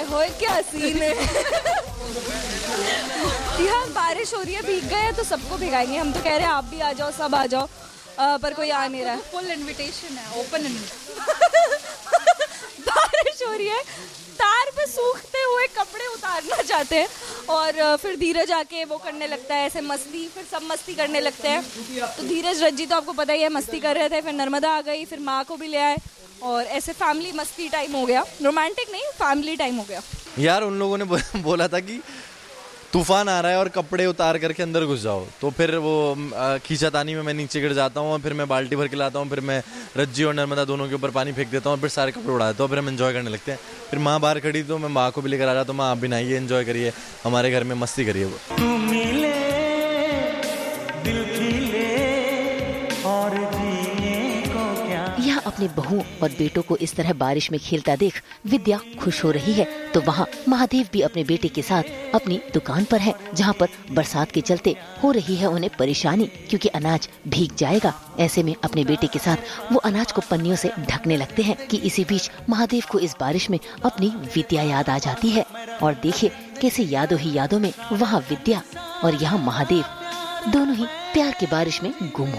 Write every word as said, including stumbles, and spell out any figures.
होए क्या सीन है। यार बारिश हो रही है, भीग गए तो सबको भिगाएंगे। हम तो कह रहे हैं आप भी आ जाओ, सब आ जाओ, आ, पर कोई आ नहीं रहा है। फुल इनविटेशन है, ओपन इनविटेशन। बारिश हो रही है, तार पे सूखते हुए कपड़े उतारना चाहते हैं और फिर धीरज आके वो करने लगता है ऐसे मस्ती, फिर सब मस्ती करने लगते हैं। तो धीरज रज्जी तो आपको पता ही है मस्ती कर रहे थे, फिर नर्मदा आ गई, फिर माँ को भी ले आए और ऐसे फैमिली मस्ती टाइम हो गया। रोमांटिक नहीं, फैमिली टाइम हो गया। यार उन लोगों ने बोला था कि तूफान आ रहा है और कपड़े उतार करके अंदर घुस जाओ, तो फिर वो खींचातानी में मैं नीचे गिर जाता हूँ और फिर मैं बाल्टी भर के लाता हूँ, फिर मैं रज्जी और नर्मदा दोनों के ऊपर पानी फेंक देता हूँ और फिर सारे कपड़े उड़ा देता हूँ, फिर हम एंजॉय करने लगते हैं। फिर माँ बाहर खड़ी तो मैं माँ को भी लेकर आ जाता हूँ, माँ आप भी नहाइए, एंजॉय करिए, हमारे घर में मस्ती करिए। वो यह अपने बहू और बेटों को इस तरह बारिश में खेलता देख विद्या खुश हो रही है, तो वहाँ महादेव भी अपने बेटे के साथ अपनी दुकान पर है, जहाँ पर बरसात के चलते हो रही है उन्हें परेशानी, क्योंकि अनाज भीग जाएगा। ऐसे में अपने बेटे के साथ वो अनाज को पन्नियों से ढकने लगते हैं कि इसी बीच महादेव को इस बारिश में अपनी विद्या याद आ जाती है। और देखिए कैसे यादों ही यादों में वहाँ विद्या और यहाँ महादेव दोनों ही प्यार की बारिश में गुम हो